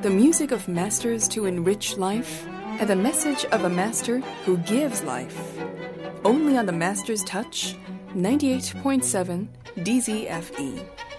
The music of masters to enrich life, and the message of a master who gives life. Only on the Master's Touch, 98.7 DZFE.